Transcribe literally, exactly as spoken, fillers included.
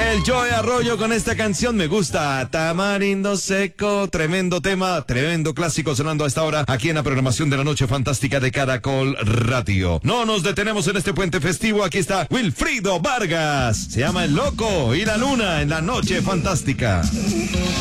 El Joe Arroyo con esta canción me gusta. Tamarindo seco, tremendo tema, tremendo clásico sonando a esta hora aquí en la programación de la noche fantástica de Caracol Radio. No nos detenemos en este puente festivo. Aquí está Wilfrido Vargas. Se llama El Loco y la Luna en la noche fantástica.